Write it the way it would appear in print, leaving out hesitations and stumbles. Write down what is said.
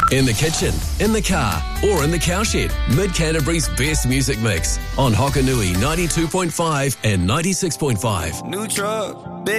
In the kitchen, in the car, or in the cowshed, Mid-Canterbury's best music mix on Hokanui 92.5 and 96.5. New truck.